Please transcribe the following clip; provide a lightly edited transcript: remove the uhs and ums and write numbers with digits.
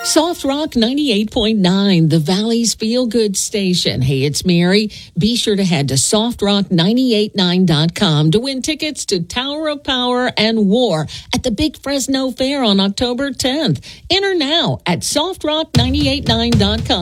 Soft Rock 98.9, the Valley's Feel Good station. Hey, it's Mary. Be sure to head to softrock989.com to win tickets to Tower of Power and War at the Big Fresno Fair on October 10th. Enter now at softrock989.com.